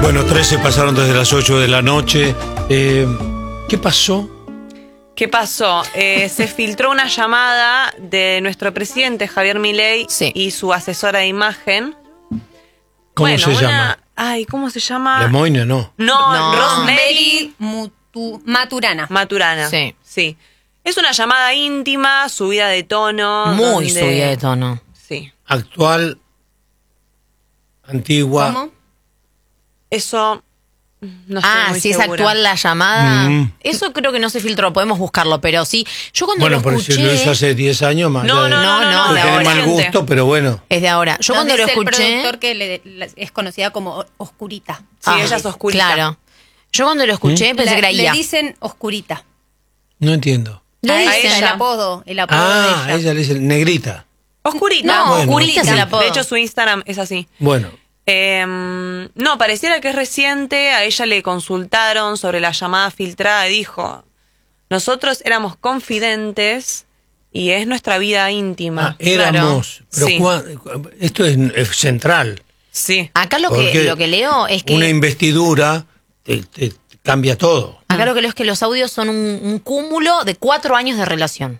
Bueno, 13 pasaron desde las 8 de la noche. ¿Qué pasó? ¿Qué pasó? Se filtró una llamada de nuestro presidente Javier Milei y su asesora de imagen. ¿Cómo se llama? Ay, ¿cómo se llama? Lemoine, no. No, Rosemary Maturana. Maturana. Sí. Es una llamada íntima, subida de tono. Muy subida de tono. Sí. Actual, antigua. ¿Cómo? Eso no estoy muy si segura. es actual la llamada. Eso creo que no se filtró, podemos buscarlo, pero sí. Yo cuando lo Bueno, escuché... pero si lo hizo hace 10 años más. No, de tiene ahora. mal gusto, pero bueno. Es de ahora. Yo cuando lo Dice el escuché... productor que es conocida como Oscurita. Sí, ella es oscurita. Claro. Yo cuando lo escuché pensé que era Le IA. dicen Oscurita. No entiendo. Le A dicen- ella, el apodo de Ah, ella. ella le dice negrita. Oscurita. No, Bueno. Oscurita es el apodo. De hecho, su Instagram es así. Bueno, No, pareciera que es reciente. A ella le consultaron sobre la llamada filtrada y dijo: nosotros éramos confidentes y es nuestra vida íntima. éramos. Pero Sí. esto es central. Sí. Acá lo Porque que leo es que... Una investidura te cambia todo. Acá lo que leo es que los audios son un cúmulo de 4 años de relación.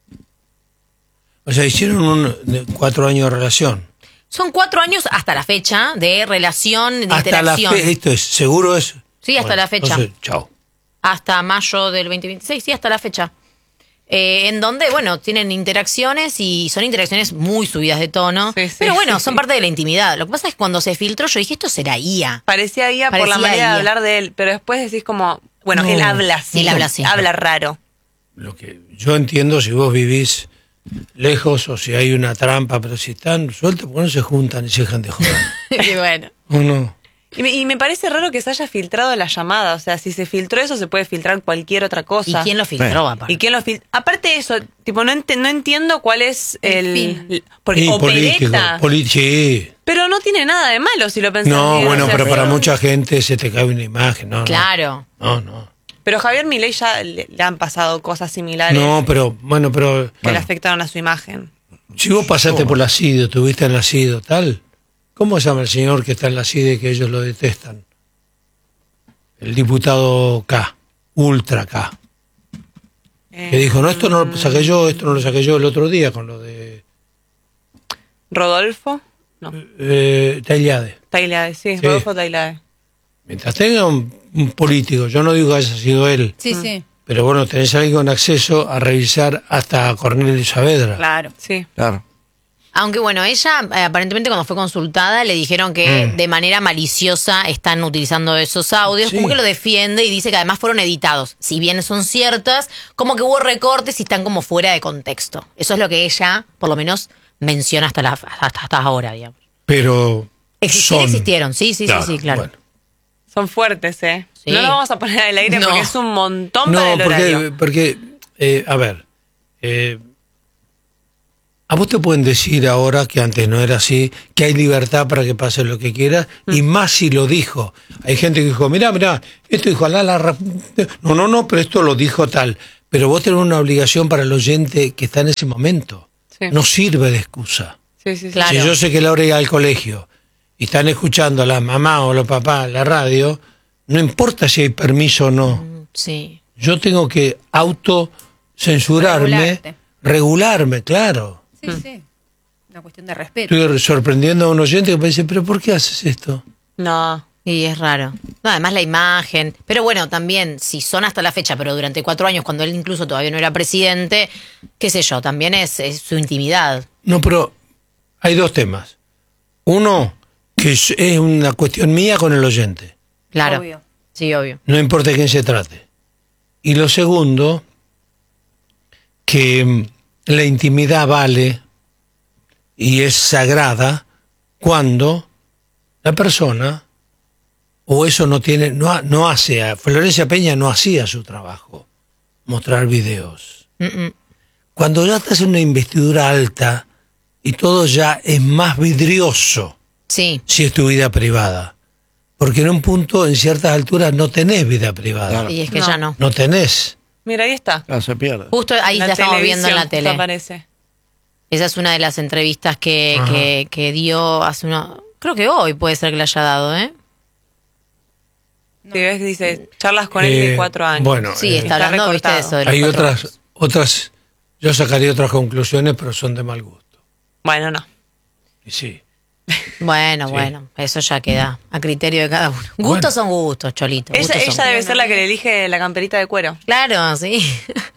O sea, hicieron 4 años de relación. Son 4 años hasta la fecha de relación, de Hasta la interacción. fecha, esto es, ¿seguro es? Sí, hasta la fecha. Entonces, chao. Hasta mayo del 2026, sí, hasta la fecha. En donde, bueno, tienen interacciones y son interacciones muy subidas de tono. Sí, sí. Pero bueno, son parte de la intimidad. Lo que pasa es que cuando se filtró, yo dije, esto será IA. Parecía IA por la Parecía manera de IA. hablar de él, pero después decís como, bueno, No. él habla así. Él habla así. Habla raro. Lo que yo entiendo, si vos vivís lejos o si hay una trampa, pero si están sueltos, ¿por qué no se juntan y se dejan de joder? Y bueno. ¿O no? Y me parece raro que se haya filtrado la llamada. O sea, si se filtró eso, se puede filtrar cualquier otra cosa. ¿Y quién lo filtró, aparte? ¿Y quién lo aparte de eso, tipo, no entiendo cuál es El fin. Porque Y opereta. sí. Pero no tiene nada de malo si lo pensás No, bien, bueno, o sea, pero para mucha gente se te cae una imagen. No, Claro. No. Pero Javier Milei ya le han pasado cosas similares No, pero, bueno, pero que le afectaron a su imagen. si vos pasaste por la CIDE, estuviste en la CIDE, tal, ¿cómo se llama el señor que está en la CIDE que ellos lo detestan? El diputado K, Ultra K, que dijo, no, esto no lo saqué yo, esto no lo saqué yo el otro día con lo de ¿Rodolfo? No. Tailiade. Tailade, sí, Sí. Rodolfo Tailade. Mientras tenga un político, yo no digo que haya sido él, Sí, sí. pero bueno, tenés a alguien con acceso a revisar hasta a Cornelio Saavedra. Claro. Sí. Claro. Aunque bueno, ella aparentemente cuando fue consultada le dijeron que de manera maliciosa están utilizando esos audios, Sí. como que lo defiende y dice que además fueron editados. Si bien son ciertas, como que hubo recortes y están como fuera de contexto. Eso es lo que ella, por lo menos, menciona hasta ahora, digamos. Pero Existieron, sí, claro. bueno. Son fuertes, ¿eh? Sí. No lo vamos a poner al aire No. porque es un montón para No, el horario. porque a ver, a vos te pueden decir ahora, que antes no era así, que hay libertad para que pase lo que quieras, y más si lo dijo. Hay gente que dijo, mirá, esto dijo no, pero esto lo dijo tal. Pero vos tenés una obligación para el oyente que está en ese momento. Sí. No sirve de excusa. Sí. Claro. Si yo sé que Laura iba al colegio y están escuchando a la mamá o los papás la radio, no importa si hay permiso o no. Sí. Yo tengo que autocensurarme, regularme, claro. Sí. Una cuestión de respeto. Estoy sorprendiendo a un oyente que me dice, pero ¿por qué haces esto? No. Y es raro. No, además la imagen. Pero bueno, también, si son hasta la fecha, pero durante 4 años, cuando él incluso todavía no era presidente, qué sé yo, también es su intimidad. No, pero hay dos temas. Uno, que es una cuestión mía con el oyente. Claro. Obvio. Sí, obvio. No importa de quién se trate. Y lo segundo, que la intimidad vale y es sagrada cuando la persona o eso no hace, Florencia Peña no hacía su trabajo, mostrar videos. Cuando ya estás en una investidura alta y todo ya es más vidrioso, Sí. si es tu vida privada. Porque en un punto, en ciertas alturas, no tenés vida privada. Claro. Y es que No. ya no. No tenés. Mira, ahí está. Claro, se pierde. Justo ahí La la estamos viendo en la televisión, tele. justo aparece. Esa es una de las entrevistas que dio hace creo que hoy puede ser que le haya dado, ¿eh? Si ves que dice, charlas con él de 4 años. Bueno, Sí, está hablando, viste, de eso. De los hay 4 otras, yo sacaría otras conclusiones, pero son de mal gusto. Bueno, no. Y sí. Bueno, Sí. bueno, eso ya queda a criterio de cada uno. Gustos son gustos, Cholito. Ella, gustos son ella debe gustos. ser la que le elige la camperita de cuero. Claro, sí.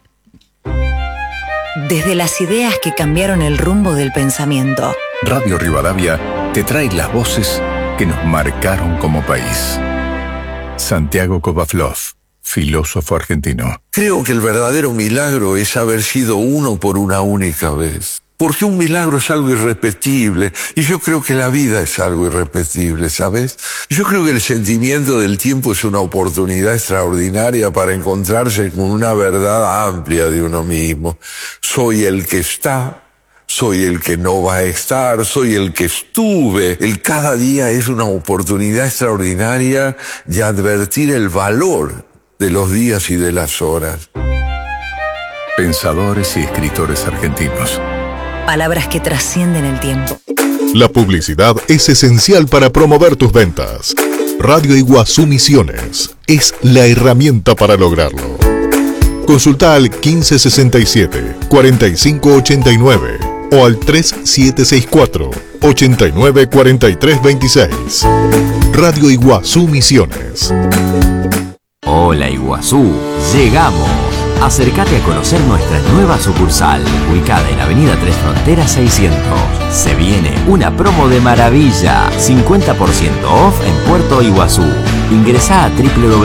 Desde las ideas que cambiaron el rumbo del pensamiento. Radio Rivadavia te trae las voces que nos marcaron como país. Santiago Kovaflov, filósofo argentino. Creo que el verdadero milagro es haber sido uno por una única vez. Porque un milagro es algo irrepetible, y yo creo que la vida es algo irrepetible, ¿sabes? Yo creo que el sentimiento del tiempo es una oportunidad extraordinaria para encontrarse con una verdad amplia de uno mismo. Soy el que está, soy el que no va a estar, soy el que estuve. El cada día es una oportunidad extraordinaria de advertir el valor de los días y de las horas. Pensadores y escritores argentinos. Palabras que trascienden el tiempo. La publicidad es esencial para promover tus ventas. Radio Iguazú Misiones es la herramienta para lograrlo. Consulta al 1567-4589 o al 3764-894326. Radio Iguazú Misiones. Hola Iguazú, llegamos. Acércate a conocer nuestra nueva sucursal, ubicada en Avenida Tres Fronteras 600. Se viene una promo de maravilla, 50% off en Puerto Iguazú. Ingresá a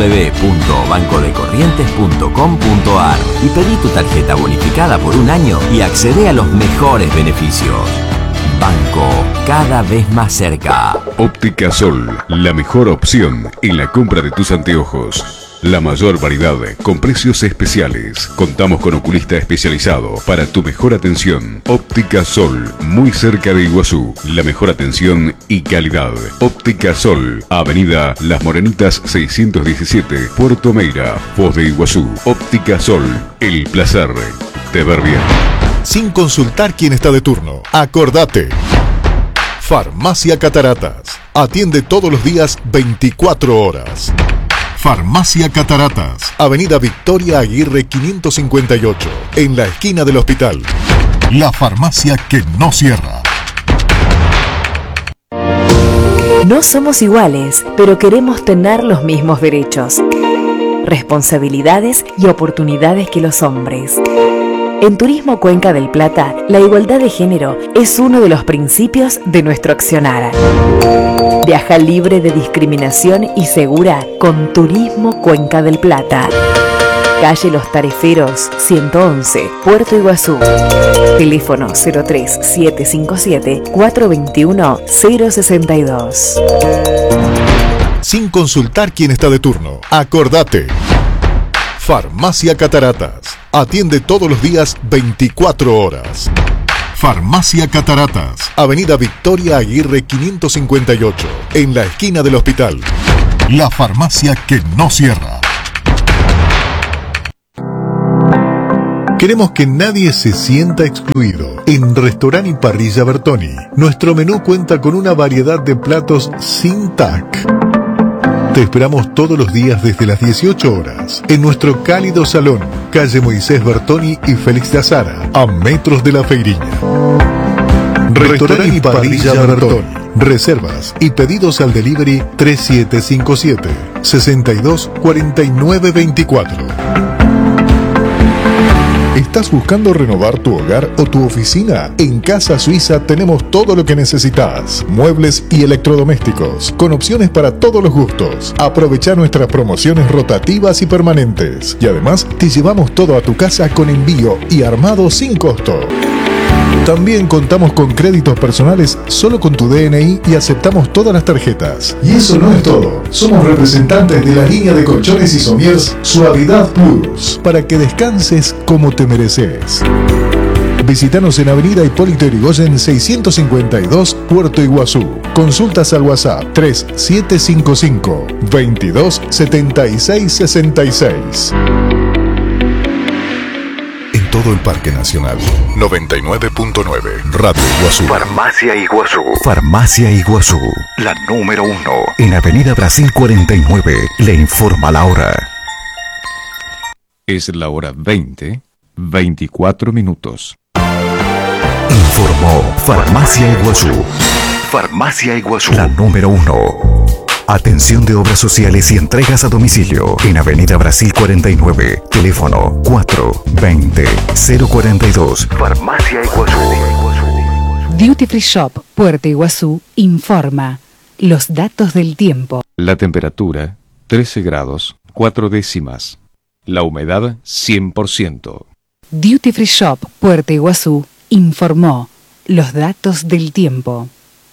www.bancodecorrientes.com.ar y pedí tu tarjeta bonificada por 1 año y accede a los mejores beneficios. Banco, cada vez más cerca. Óptica Sol, la mejor opción en la compra de tus anteojos. La mayor variedad con precios especiales. Contamos con oculista especializado para tu mejor atención. Óptica Sol, muy cerca de Iguazú. La mejor atención y calidad. Óptica Sol, Avenida Las Morenitas 617, Puerto Meira, Foz de Iguazú. Óptica Sol, el placer de ver bien. Sin consultar quién está de turno. Acordate. Farmacia Cataratas. Atiende todos los días 24 horas. Farmacia Cataratas, Avenida Victoria Aguirre 558, en la esquina del hospital. La farmacia que no cierra. No somos iguales, pero queremos tener los mismos derechos, responsabilidades y oportunidades que los hombres. En Turismo Cuenca del Plata, la igualdad de género es uno de los principios de nuestro accionar. Viaja libre de discriminación y segura con Turismo Cuenca del Plata. Calle Los Tareferos, 111, Puerto Iguazú. Teléfono 03-757-421-062. Sin consultar quién está de turno. Acordate. Farmacia Cataratas. Atiende todos los días 24 horas. Farmacia Cataratas, Avenida Victoria Aguirre 558, en la esquina del hospital. La farmacia que no cierra. Queremos que nadie se sienta excluido. En Restaurant y Parrilla Bertoni, nuestro menú cuenta con una variedad de platos sin TAC. Te esperamos todos los días desde las 18 horas en nuestro cálido salón, calle Moisés Bertoni y Félix de Azara, a metros de la Feiriña. Restaurant y Parrilla Bertoni. Reservas y pedidos al delivery 3757 62 49 24. ¿Estás buscando renovar tu hogar o tu oficina? En Casa Suiza tenemos todo lo que necesitas. Muebles y electrodomésticos, con opciones para todos los gustos. Aprovecha nuestras promociones rotativas y permanentes. Y además, te llevamos todo a tu casa con envío y armado sin costo. También contamos con créditos personales solo con tu DNI y aceptamos todas las tarjetas. Y eso no es todo. Somos representantes de la línea de colchones y somiers Suavidad Plus, para que descanses como te mereces. Visítanos en Avenida Hipólito Yrigoyen 652, Puerto Iguazú. Consultas al WhatsApp 3755 22 76 66. todo el Parque Nacional. 99.9 Radio Iguazú. Farmacia Iguazú. Farmacia Iguazú. La número 1. En Avenida Brasil 49. Le informa la hora. Es la hora 20:24 minutos. Informó Farmacia Iguazú. Farmacia Iguazú. La número 1. Atención de obras sociales y entregas a domicilio. En Avenida Brasil 49. Teléfono 420-042. Farmacia Iguazú. Duty Free Shop Puerto Iguazú informa los datos del tiempo. La temperatura 13 grados 4 décimas. La humedad 100%. Duty Free Shop Puerto Iguazú informó los datos del tiempo.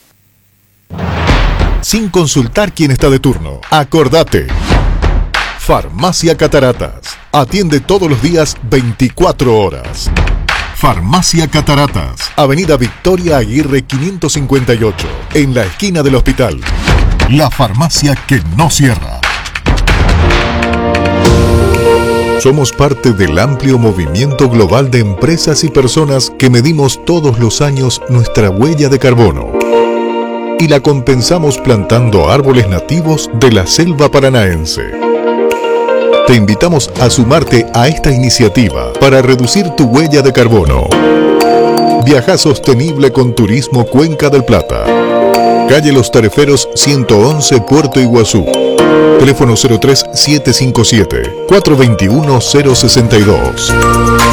Sin consultar quién está de turno. Acordate. Farmacia Cataratas. Atiende todos los días 24 horas. Farmacia Cataratas. Avenida Victoria Aguirre 558. En la esquina del hospital. La farmacia que no cierra. Somos parte del amplio movimiento global de empresas y personas que medimos todos los años nuestra huella de carbono y la compensamos plantando árboles nativos de la selva paranaense. Te invitamos a sumarte a esta iniciativa para reducir tu huella de carbono. Viaja sostenible con Turismo Cuenca del Plata. Calle Los Tareferos 111 Puerto Iguazú. Teléfono 03-757-421-062.